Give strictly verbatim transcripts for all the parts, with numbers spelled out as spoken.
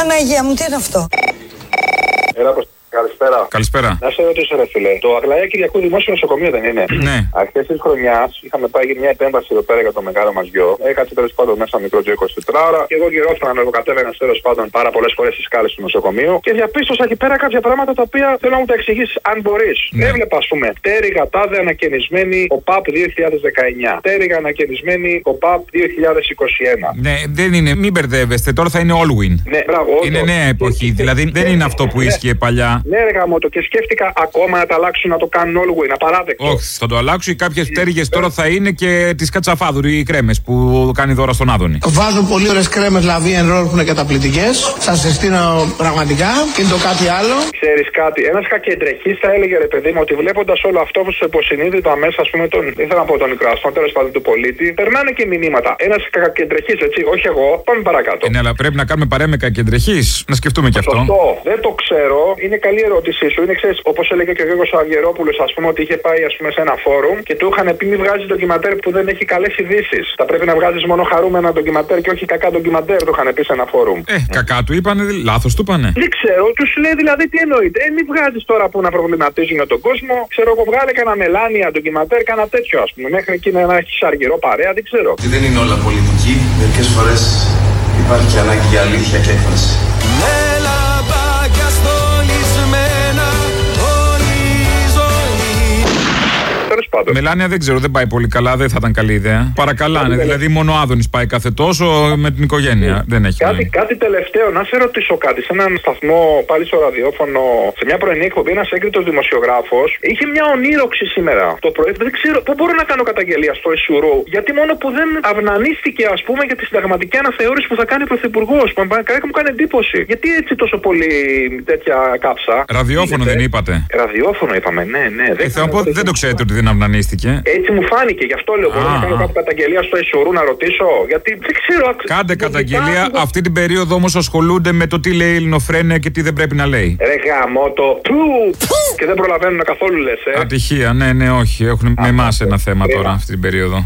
Παναγία μου, τι είναι αυτό? Έλα, πως... Καλησπέρα. Καλησπέρα. Να σε ρωτήσω, ρε φίλε. Το Αγλαία Κυριακού Δημόσιο Νοσοκομείο δεν είναι? Ναι. Αρχές της χρονιάς είχαμε πάει για μια επέμβαση εδώ πέρα για το μεγάλο μας γιο. Έκατσε τέλος πάντων μέσα μικρό τζο είκοσι τέσσερα ώρα και εγώ γυρόφθανα να κατέβαινα τέλος πάντων πάρα πολλές φορές στις σκάλες του νοσοκομείου και διαπίστωσα εκεί πέρα κάποια πράγματα τα οποία θέλω να μου τα εξηγήσεις αν μπορείς. Ναι. Έβλεπα, ας πούμε, πτέρυγα τάδε ανακαινισμένη ο ΠΑΠ δύο χιλιάδες δεκαεννιά. Πτέρυγα ανακαινισμένη ο ΠΑΠ δύο χιλιάδες είκοσι ένα. Ναι, δεν είναι, μην μπερδεύεστε, τώρα θα είναι Allwin. Ναι, μπράβο. Είναι νέα εποχή, δηλαδή δεν είναι αυτό που ίσχυε παλιά. Ναι, ρε γαμώτο, και σκέφτηκα ακόμα να τα αλλάξουν, να το κάνουν Allwin, απαράδεκτο. Όχι, θα το αλλάξουν. Κάποιες πτέρυγες τώρα θα είναι και τις Κατσαφάδου, οι κρέμες που κάνει δώρα στον Άδωνη. Βάζω πολύ ωραίες κρέμες Λαβίεν Ρόλ που είναι καταπληκτικές. Σας συστήνω πραγματικά. Και το κάτι άλλο. Ξέρεις κάτι, ένας κακεντρεχής θα έλεγε, ρε παιδί μου, ότι βλέποντας όλο αυτό που στο υποσυνείδητο αμέσως, ας πούμε, τον, ήθελα να πω τον οικραστό, τέλος πάντων του πολίτη, περνάνε και μηνύματα. Ένας κακεντρεχής, έτσι, όχι εγώ, πάμε παρακάτω. Ε, ναι, αλλά πρέπει να κάνουμε παρέα με κακεντρεχής, να σκεφτούμε κι αυτό. Σωστό, δεν το ξέρω, είναι καλή ερώτησή σου. Είναι, ξέρεις, όπως έλεγε και ο Γιώργος Αυγερόπουλος, ας πούμε, ότι είχε πάει, ας πούμε, σε ένα φόρουμ και του είχαν πει: μη βγάζει ντοκιματέρ που δεν έχει καλές ειδήσεις. Θα πρέπει να βγάζεις μόνο χαρούμενα ντοκιματέρ και όχι κακά ντοκιματέρ, του είχαν πει σε ένα φόρουμ. Ε, κακά του είπανε, λάθος του είπανε. Δεν ξέρω, του λέει δηλαδή τι εννοείται. Ε, μη βγάζεις τώρα που να προβληματίζουν για τον κόσμο. Ξέρω εγώ, βγάλε κανένα μελάνια ντοκιματέρ, κανένα τέτοιο, ας πούμε. Μέχρι εκεί να έχει αργυρό παρέα, δεν ξέρω. Δεν είναι όλα πολιτική. Μερικές φορές υπάρχει και ανάγκη για αλήθεια και έκφραση. Μελάνια δεν ξέρω, δεν πάει πολύ καλά, δεν θα ήταν καλή ιδέα. Παρακαλάνε, δηλαδή μόνο ο Άδωνης πάει κάθε τόσο με την οικογένεια. Δεν έχει κάτι, κάτι τελευταίο, να σε ρωτήσω κάτι. Σε έναν σταθμό, πάλι στο ραδιόφωνο, σε μια πρωινή εκπομπή, ένας έγκριτος δημοσιογράφος είχε μια ονείροξη σήμερα το πρωί. Δεν ξέρω, πού μπορώ να κάνω καταγγελία στο Εσουρού, γιατί μόνο που δεν αυνανίστηκε, ας πούμε, για τη συνταγματική αναθεώρηση που θα κάνει ο Πρωθυπουργός. Που μου κάνει εντύπωση. Γιατί έτσι τόσο πολύ τέτοια κάψα. Ραδιόφωνο δεν είπατε? Ραδιόφωνο είπαμε, ναι, ναι. Ε, δεν, πω, δεν το ξέρετε ότι δεν αυνανίστηκε. Έτσι μου φάνηκε, γι' αυτό λέω. Μπορώ να κάνω κάποια καταγγελία στο Εσουρού να ρωτήσω. Γιατί δεν ξέρω. Κάντε καταγγελία. Το... Αυτή την περίοδο όμως ασχολούνται με το τι λέει η ελληνοφρένεια και τι δεν πρέπει να λέει. Ρε γαμώτο. Και δεν προλαβαίνουν καθόλου, λες, ε. Ατυχία, ναι, ναι, όχι. Έχουν με εμάς ένα θέμα τώρα αυτή την περίοδο.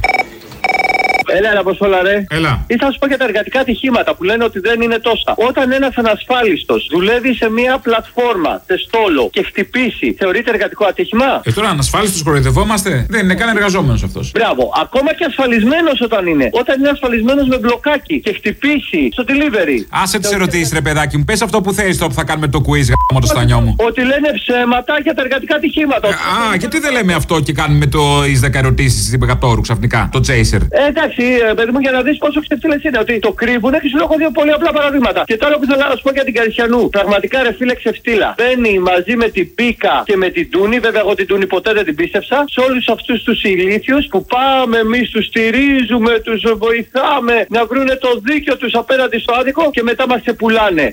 Έλα, έλα, πως όλα, ρε. Έλα. Ή θα σου πω για τα εργατικά ατυχήματα που λένε ότι δεν είναι τόσα. Όταν ένας ανασφάλιστος δουλεύει σε μια πλατφόρμα, τεστόλο και χτυπήσει, θεωρείται εργατικό άτυχημα? Ε, τώρα ανασφάλιστος κοροϊδευόμαστε. Δεν είναι καν εργαζόμενος αυτός. Μπράβο. Ακόμα και ασφαλισμένος όταν είναι. Όταν είναι ασφαλισμένος με μπλοκάκι και χτυπήσει στο delivery. Άσε τις ερωτήσεις, ρε παιδάκι μου. Πες αυτό που θέλεις τώρα που θα κάνουμε το quiz, γάμο το στανιό μου. Ότι λένε ψέματα για τα εργατικά ατυχήματα. Ε, α, γιατί δεν λέμε αυτό και κάνουμε το εις δέκα ερωτήσεις εκατό ξαφνικά, το chaser. Ε, εντάξει. Παιδί μου, για να δεις πόσο ξεφτύλες είναι, ότι το κρύβουν και σου έχω δύο πολύ απλά παραδείγματα. Και τώρα που θέλω να σου πω για την Καρισιανού. Πραγματικά, ρε φίλε, ξεφτύλα. Μπαίνει μαζί με την Πίκα και με την Τούνη. Βέβαια, εγώ την Τούνη ποτέ δεν την πίστεψα. Σε όλους αυτούς τους ηλίθιους που πάμε εμείς, τους στηρίζουμε, τους βοηθάμε να βρούνε το δίκιο τους απέναντι στο άδικο και μετά μας ξεπουλάνε.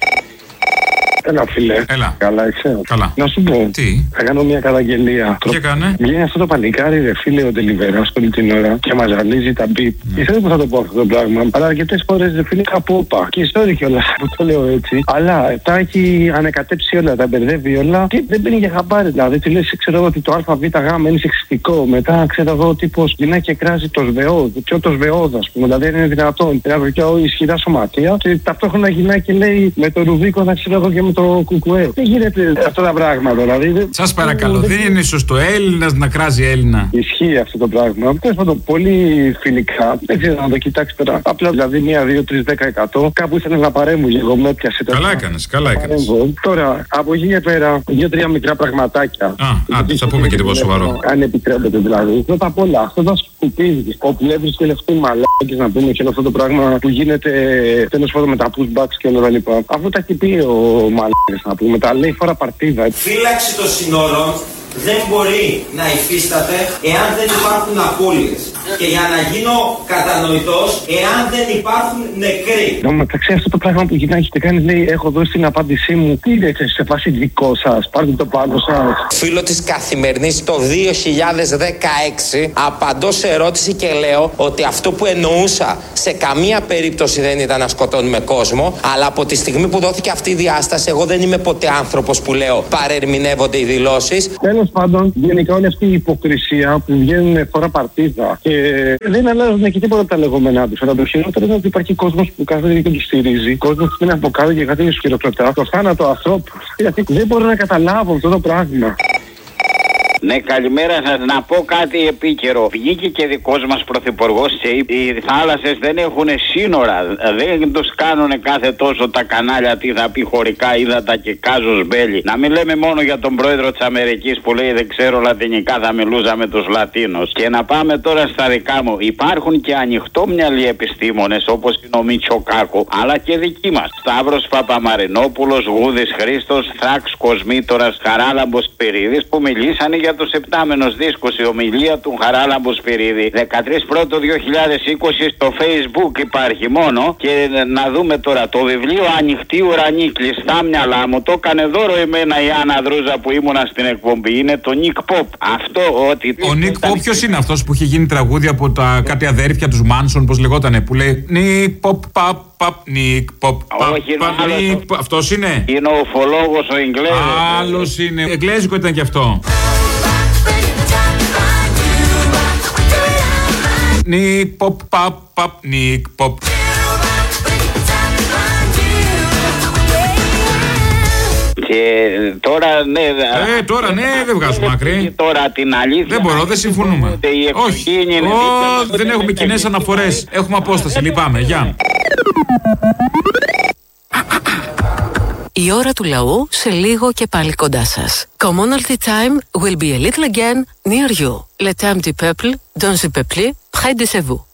Έλα, φίλε. Έλα. Καλά, είσαι. Καλά. Να σου πω. Τι. Θα κάνω μια καταγγελία. Τι έκανε? Βγαίνει αυτό το παλικάρι, ρε φίλε, ο Τελιβεράς όλη την ώρα και μας ζαλίζει τα μπιπ. Mm. Ξέρω που θα το πω αυτό το πράγμα. Αλλά αρκετές φορές, ρε φίλε, κάπου όπα. Και ιστορία κιόλας που το λέω έτσι. Αλλά τα έχει ανακατέψει όλα, τα μπερδεύει όλα και δεν μπαίνει για χαμπάρι. Δηλαδή, τι λες, ξέρω εγώ ότι το ΑΒΓ είναι σεξιστικό. Μετά, ξέρω εγώ, ο τύπος γυρνάει και κράζει το σβεό. Ποιο το σβεό, α πούμε. Δηλαδή, δεν είναι δυνατόν. Ένα πιο ισχυρά σωματεία και ταυτόχρονα γυρνάει και λέει με το Ρουβίκο, να ξέρω εγώ και με το κουκουέ. Δεν γίνεται αυτά τα πράγματα, δηλαδή. Σας παρακαλώ, δεν είναι σωστό Έλληνας να κράζει Έλληνα. Ισχύει αυτό το πράγμα. Τέλος πάντων, πολύ φιλικά. Δεν ξέρω να το κοιτάξει τώρα. Απλά δηλαδή μία, δύο, τρία, δέκα, εκατό. Κάπου ήθελα να παρέμβω και εγώ με έπιασε τώρα. Καλά έκανες, καλά έκανες. Τώρα, από εκεί και πέρα, δύο-τρία μικρά πραγματάκια. Α, άντε, θα πούμε και τίποτα σοβαρό. Αν επιτρέπετε δηλαδή. Πρώτα απ' όλα, αυτό το σκουπίδι. Όπου έβρισκε λεφτού μαλάκες να πούμε και όλο αυτό το πράγμα που γίνεται τέλος πάντων με τα pushbacks και όλα τα λοιπά. Αφού τα έχει πει ο μαλάκες να πούμε, τα λέει φορά παρτίδα. Φύλαξη των συνόρων δεν μπορεί να υφίσταται εάν δεν υπάρχουν απώλειες. Και για να γίνω κατανοητός, εάν δεν υπάρχουν νεκροί. Να μεταξύ αυτό το πράγμα που γυρνάει έχετε κάνει, λέει: έχω δώσει την απάντησή μου. Τι λέτε, σε φάση δικό σας, πάρτε το πάνω σας. Φίλο της Καθημερινής το δύο χιλιάδες δεκαέξι απαντώ σε ερώτηση και λέω ότι αυτό που εννοούσα σε καμία περίπτωση δεν ήταν να σκοτώνουμε κόσμο, αλλά από τη στιγμή που δόθηκε αυτή η διάσταση, εγώ δεν είμαι ποτέ άνθρωπος που λέω παρερμηνεύονται οι δηλώσεις. Τέλος τέλος πάντων, γενικά όλη αυτή η υποκρισία που βγαίνουν φορά παρτίδα και δεν αλλάζουν και τίποτα από τα λεγόμενά του. Αλλά το χειρότερο είναι ότι υπάρχει κόσμος που κάθεται και του στηρίζει, κόσμος που είναι από κάτω και κάθεται και σου χειροκροτά το θάνατο ανθρώπου. Γιατί δεν μπορώ να καταλάβω αυτό το πράγμα. Ναι, καλημέρα σας. Να πω κάτι επίκαιρο. Βγήκε και δικός μας πρωθυπουργός και είπε: οι θάλασσες δεν έχουν σύνορα. Δεν τους κάνουν κάθε τόσο τα κανάλια τι θα πει χωρικά ύδατα και κάζος μπέλι. Να μην λέμε μόνο για τον πρόεδρο της Αμερικής που λέει δεν ξέρω λατινικά, θα μιλούσα με τους Λατίνους. Και να πάμε τώρα στα δικά μου. Υπάρχουν και ανοιχτόμυαλοι επιστήμονες όπως είναι ο Μητσοκάκο, αλλά και δικοί μας. Σταύρος Παπαμαρινόπουλος, Γούδης Χρήστος, Θράξ Κοσμήτορας, Χαράλαμπος Σπυρίδης που μιλήσανε για τους επτάμενους δίσκους. Η ομιλία του Χαράλαμπου Σπυρίδη δεκατρείς πρώτο δύο χιλιάδες είκοσι στο Facebook υπάρχει μόνο. Και να δούμε τώρα το βιβλίο Ανοιχτή Ουρανή, κλειστά μυαλά μου. Το έκανε δώρο εμένα η Άννα Δρούζα που ήμουνα στην εκπομπή. Είναι το Νικ Ποπ. Αυτό ότι. Ο Νικ Ποπ ποιος είναι αυτός που είχε γίνει τραγούδι από τα κάτι αδέρφια τους Μάνσον, πώς λεγότανε, που λέει Νικ Ποπ, παπ, παπ, Νικ Ποπ, παπ, παπ. Αυτός είναι. Είναι ο ουφολόγος ο Εγγλέζος. Άλλος είναι. Εγγλέζικο ήταν κι αυτό. Νικ Ποπ, παπ, παπ, Νικ Ποπ. Και τώρα ναι. Ε, τώρα ναι, δεν βγάζουμε άκρη. Τώρα την αλήθεια. Δεν μπορώ, δεν συμφωνούμε. Όχι, oh, δεν έχουμε κοινές αναφορές. Έχουμε απόσταση, λυπάμαι. Γεια. Η ώρα του λαού σε λίγο και πάλι κοντά σας. Commonalty time will be a little again near you. Le temps du peuple, dans le peuple, près de vous.